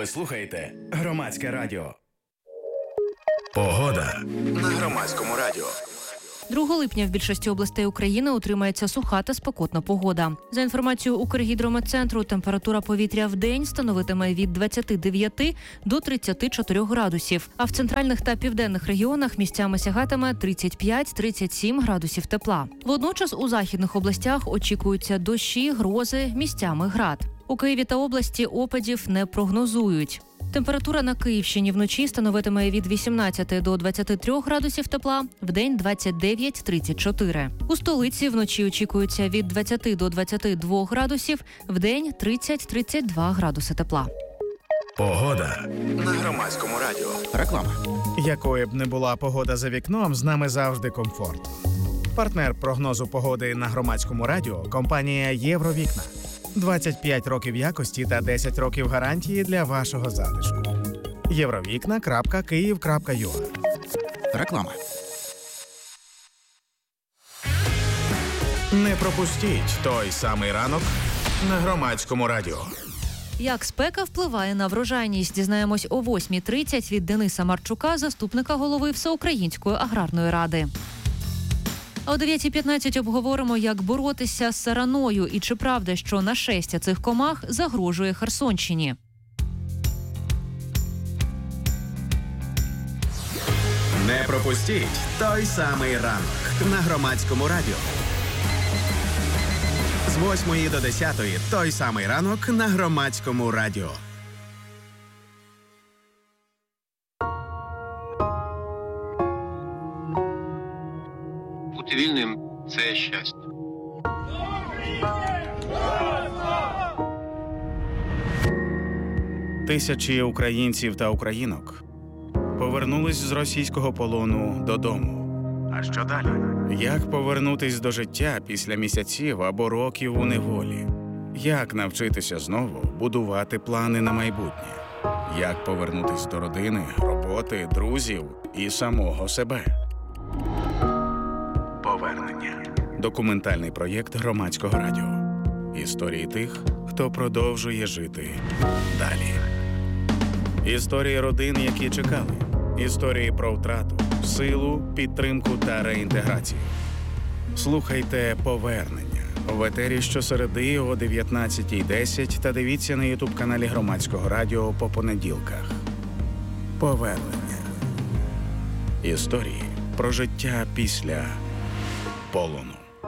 Ви слухаєте Громадське радіо. Погода на Громадському радіо. 2 липня в більшості областей України утримається суха та спекотна погода. За інформацією Укргідрометцентру, температура повітря в день становитиме від 29 до 34 градусів, а в центральних та південних регіонах місцями сягатиме 35-37 градусів тепла. Водночас у західних областях очікуються дощі, грози, місцями град. У Києві та області опадів не прогнозують. Температура на Київщині вночі становитиме від 18 до 23 градусів тепла, вдень 29-34. У столиці вночі очікується від 20 до 22 градусів, вдень 30-32 градуси тепла. Погода на Громадському радіо. Реклама. Якою б не була погода за вікном, з нами завжди комфорт. Партнер прогнозу погоди на Громадському радіо – компанія «Євровікна». 25 років якості та 10 років гарантії для вашого затишку. Євровікна.Київ.ua. Реклама. Не пропустіть той самий ранок на Громадському радіо. Як спека впливає на врожайність, дізнаємось о 8:30 від Дениса Марчука, заступника голови Всеукраїнської аграрної ради. А о 9:15 обговоримо, як боротися з сараною і чи правда, що нашестя цих комах загрожує Херсонщині. Не пропустіть той самий ранок на Громадському радіо. З 8 до 10 той самий ранок на Громадському радіо. Бути вільним – це щастя. Тисячі українців та українок повернулись з російського полону додому. А що далі? Як повернутись до життя після місяців або років у неволі? Як навчитися знову будувати плани на майбутнє? Як повернутись до родини, роботи, друзів і самого себе? Повернення. Документальний проєкт Громадського радіо. Історії тих, хто продовжує жити далі. Історії родин, які чекали. Історії про втрату, силу, підтримку та реінтеграцію. Слухайте «Повернення» в етері щосереди о 19:10 та дивіться на ютуб-каналі Громадського радіо по понеділках. Повернення. Історії про життя після полону.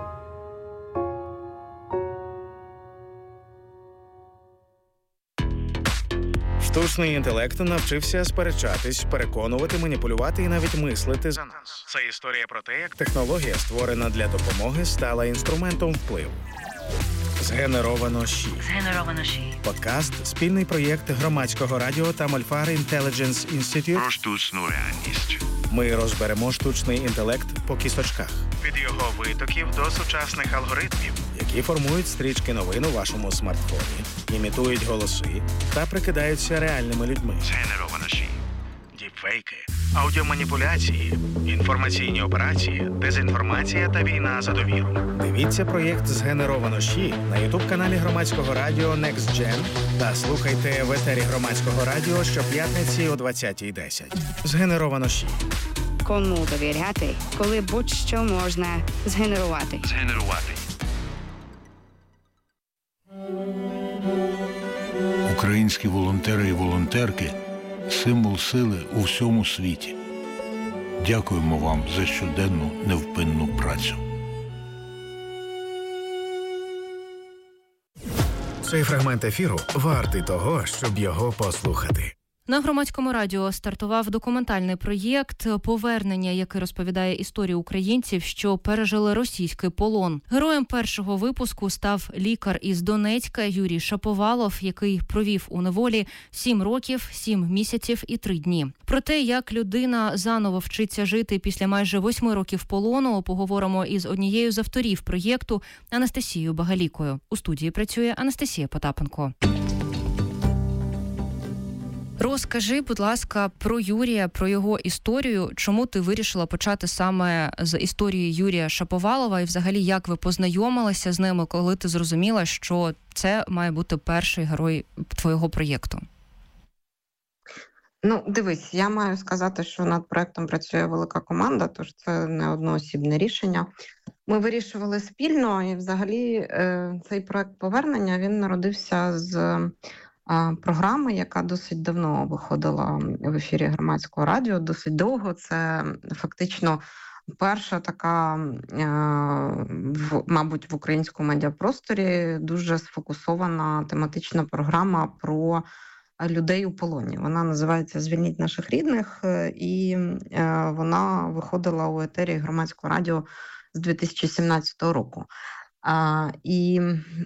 Штучний інтелект навчився сперечатись, переконувати, маніпулювати і навіть мислити за нас. Це історія про те, як технологія, створена для допомоги, стала інструментом впливу. Згенеровано ЩІ. Подкаст – спільний проєкт Громадського радіо та Мольфар Intelligence Institute про штучну реальність. Ми розберемо штучний інтелект по кісточках. Від його витоків до сучасних алгоритмів, які формують стрічки новин у вашому смартфоні, імітують голоси та прикидаються реальними людьми. Згенеровано ЩІ. Діпфейки, аудіоманіпуляції, інформаційні операції, дезінформація та війна за довіру. Дивіться проєкт «Згенеровано ЩІ» на ютуб-каналі Громадського радіо Next Gen та слухайте в етері Громадського радіо щоп'ятниці о 20:10. «Згенеровано ЩІ». Кому довіряти, коли будь-що можна згенерувати. Українські волонтери і волонтерки – символ сили у всьому світі. Дякуємо вам за щоденну невпинну працю. Цей фрагмент ефіру вартий того, щоб його послухати. На Громадському радіо стартував документальний проєкт «Повернення», який розповідає історію українців, що пережили російський полон. Героєм першого випуску став лікар із Донецька Юрій Шаповалов, який провів у неволі 7 років, 7 місяців і 3 дні. Про те, як людина заново вчиться жити після майже 8 років полону, поговоримо із однією з авторів проєкту Анастасією Багалікою. У студії працює Анастасія Потапенко. Розкажи, будь ласка, про Юрія, про його історію. Чому ти вирішила почати саме з історії Юрія Шаповалова і взагалі як ви познайомилися з ними, коли ти зрозуміла, що це має бути перший герой твого проєкту? Ну, дивись, я маю сказати, що над проектом працює велика команда, тож це не одноосібне рішення. Ми вирішували спільно, і взагалі цей проект повернення, він народився з програми, яка досить давно виходила в ефірі Громадського радіо, досить довго. Це фактично перша така, мабуть, в українському медіапросторі дуже сфокусована тематична програма про людей у полоні. Вона називається «Звільніть наших рідних», і вона виходила у етері Громадського радіо з 2017 року. І,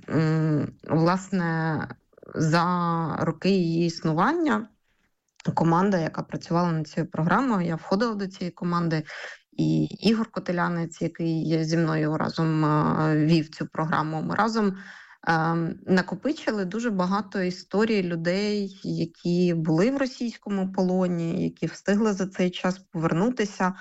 власне, за роки її існування команда, яка працювала над цією програмою, я входила до цієї команди, і Ігор Котелянець, який зі мною разом вів цю програму, ми разом накопичили дуже багато історій людей, які були в російському полоні, які встигли за цей час повернутися.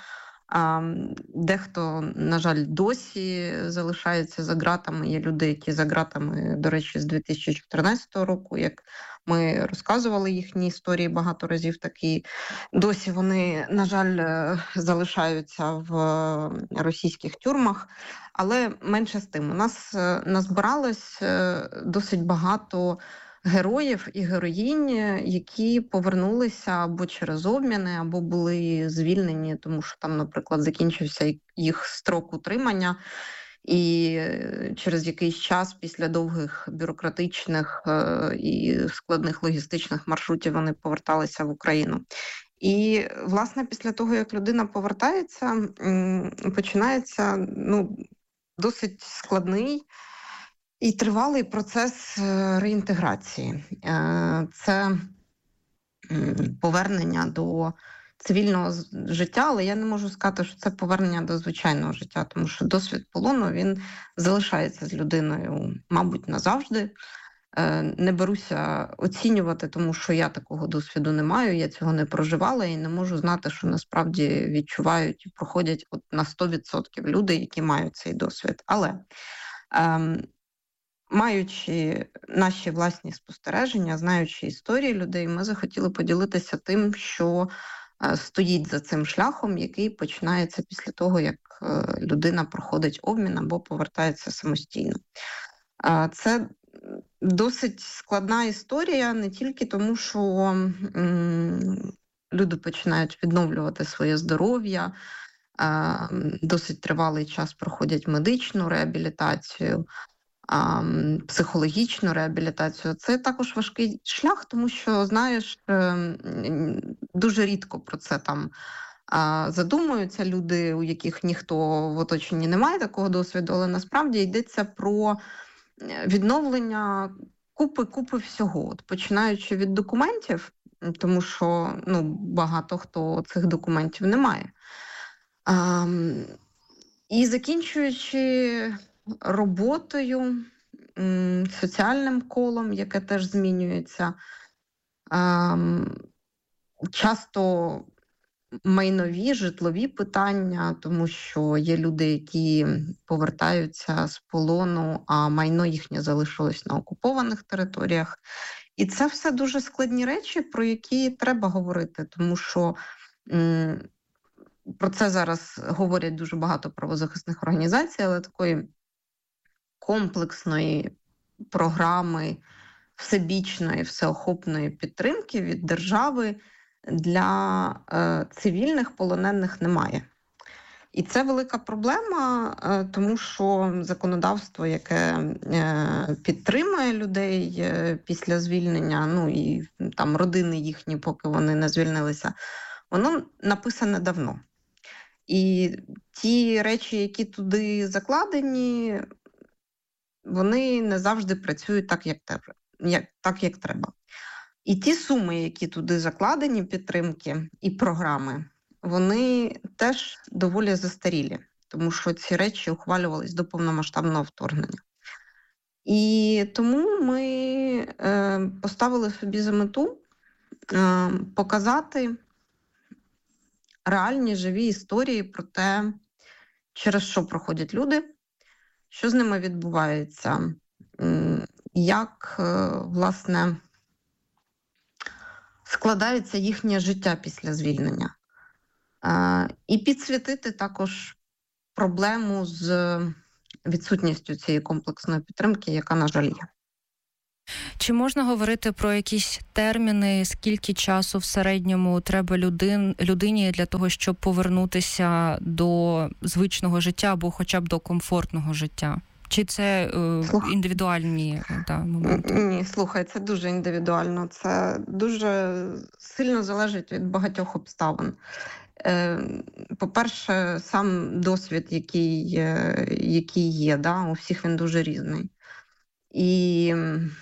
Дехто, на жаль, досі залишається за ґратами. Є люди, які за ґратами, до речі, з 2014 року, як ми розказували їхні історії багато разів, такі досі вони, на жаль, залишаються в російських тюрмах. Але менше з тим, у нас назбиралось досить багато героїв і героїнь, які повернулися або через обміни, або були звільнені, тому що там, наприклад, закінчився їх строк утримання, і через якийсь час після довгих бюрократичних і складних логістичних маршрутів вони поверталися в Україну. І, власне, після того, як людина повертається, починається досить складний і тривалий процес реінтеграції. Це повернення до цивільного життя, але я не можу сказати, що це повернення до звичайного життя, тому що досвід полону, він залишається з людиною, мабуть, назавжди. Не беруся оцінювати, тому що я такого досвіду не маю, я цього не проживала і не можу знати, що насправді відчувають і проходять на 100% люди, які мають цей досвід. Але маючи наші власні спостереження, знаючи історії людей, ми захотіли поділитися тим, що стоїть за цим шляхом, який починається після того, як людина проходить обмін або повертається самостійно. Це досить складна історія не тільки тому, що люди починають відновлювати своє здоров'я, досить тривалий час проходять медичну реабілітацію, психологічну реабілітацію. Це також важкий шлях, тому що, знаєш, дуже рідко про це там задумуються люди, у яких ніхто в оточенні не має такого досвіду, але насправді йдеться про відновлення купи всього, починаючи від документів, тому що багато хто цих документів не має, і закінчуючи роботою, соціальним колом, яке теж змінюється, часто майнові, житлові питання, тому що є люди, які повертаються з полону, а майно їхнє залишилось на окупованих територіях. І це все дуже складні речі, про які треба говорити, тому що про це зараз говорять дуже багато правозахисних організацій, але такої комплексної програми, всебічної, всеохопної підтримки від держави для цивільних полонених немає. І це велика проблема, тому що законодавство, яке підтримує людей після звільнення, і там родини їхні, поки вони не звільнилися, воно написане давно. І ті речі, які туди закладені, вони не завжди працюють так, як треба. І ті суми, які туди закладені, підтримки і програми, вони теж доволі застарілі, тому що ці речі ухвалювались до повномасштабного вторгнення. І тому ми поставили собі за мету показати реальні живі історії про те, через що проходять люди, що з ними відбувається, як, власне, складається їхнє життя після звільнення. І підсвітити також проблему з відсутністю цієї комплексної підтримки, яка, на жаль, є. Чи можна говорити про якісь терміни, скільки часу в середньому треба людині для того, щоб повернутися до звичного життя або хоча б до комфортного життя? Чи це індивідуальні моменти? Ні, слухай, це дуже індивідуально. Це дуже сильно залежить від багатьох обставин. По-перше, сам досвід, який є, у всіх він дуже різний. І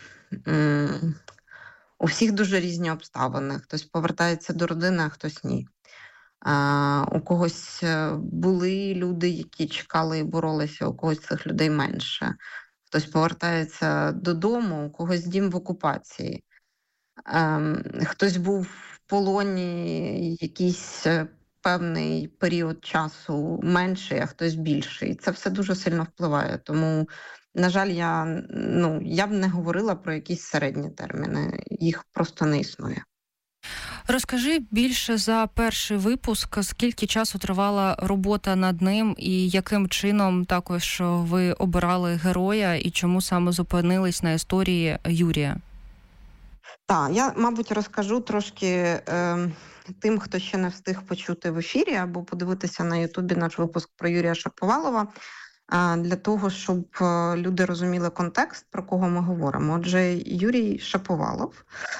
у всіх дуже різні обставини. Хтось повертається до родини, а хтось ні. У когось були люди, які чекали і боролися, у когось цих людей менше. Хтось повертається додому, у когось дім в окупації. Хтось був в полоні якийсь певний період часу менший, а хтось більший. Це все дуже сильно впливає. Тому, на жаль, я б не говорила про якісь середні терміни. Їх просто не існує. Розкажи більше за перший випуск, скільки часу тривала робота над ним і яким чином також ви обирали героя і чому саме зупинились на історії Юрія? Так, я, мабуть, розкажу трошки тим, хто ще не встиг почути в ефірі або подивитися на Ютубі наш випуск про Юрія Шаповалова, для того, щоб люди розуміли контекст, про кого ми говоримо. Отже, Юрій Шаповалов,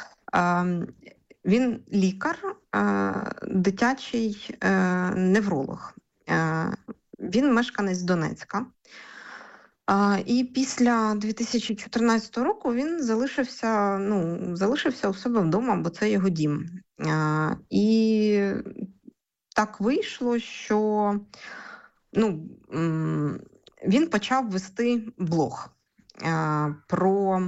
він лікар, дитячий невролог. Він мешканець Донецька. І після 2014 року він залишився у себе вдома, бо це його дім. І так вийшло, що він почав вести блог про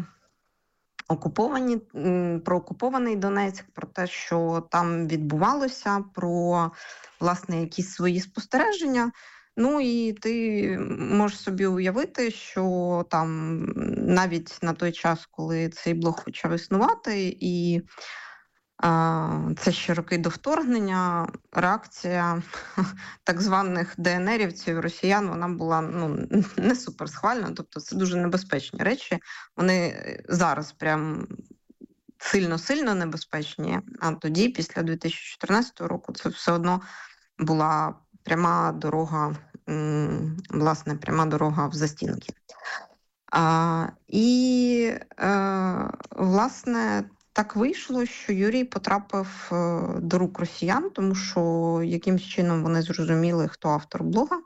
окупований Донецьк, про те, що там відбувалося, про, власне, якісь свої спостереження. І ти можеш собі уявити, що там навіть на той час, коли цей блог почав існувати, і це ще роки до вторгнення, реакція так званих ДНРівців, росіян, вона була не суперсхвальна, тобто це дуже небезпечні речі. Вони зараз прям сильно-сильно небезпечні, а тоді, після 2014 року, це все одно була пряма дорога в застінки. Власне, так вийшло, що Юрій потрапив до рук росіян, тому що якимсь чином вони зрозуміли, хто автор блога.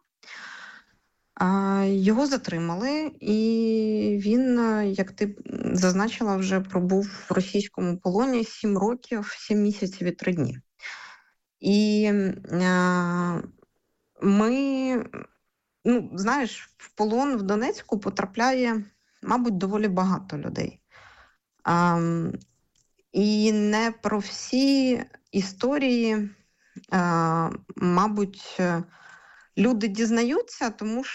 Його затримали, і він, як ти зазначила, вже пробув в російському полоні 7 років, 7 місяців і 3 дні. І в полон в Донецьку потрапляє, мабуть, доволі багато людей. І не про всі історії, мабуть, люди дізнаються, тому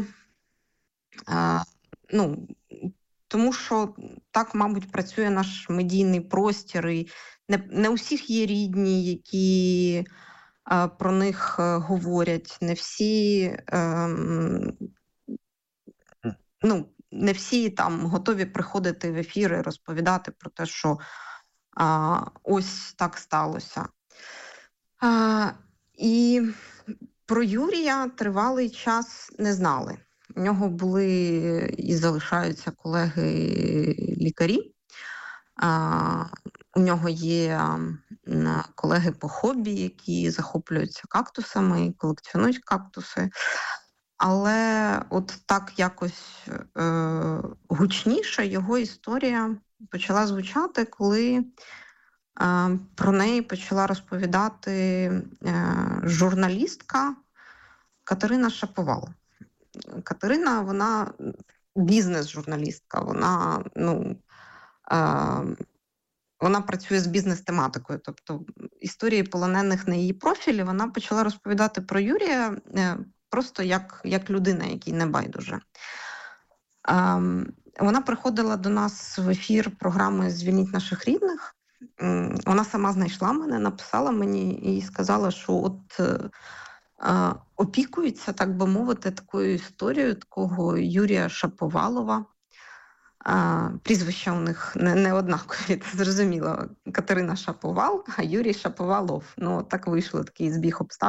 що так, мабуть, працює наш медійний простір, і не у всіх є рідні, які про них говорять, не всі там готові приходити в ефір і розповідати про те, що ось так сталося. І про Юрія тривалий час не знали. У нього були і залишаються колеги-лікарі. У нього є колеги по хобі, які захоплюються кактусами і колекціонують кактуси. Але от так якось гучніше його історія почала звучати, коли про неї почала розповідати журналістка Катерина Шаповал. Катерина, вона бізнес-журналістка, вона працює з бізнес-тематикою, тобто історії полонених на її профілі, вона почала розповідати про Юрія просто як людина, якій не байдуже. Вона приходила до нас в ефір програми «Звільніть наших рідних», вона сама знайшла мене, написала мені і сказала, що от опікується, так би мовити, такою історією такого Юрія Шаповалова. Прізвища у них не однакові, це зрозуміло. Катерина Шаповал, а Юрій Шаповалов. Ну, так вийшло, такий збіг обставин.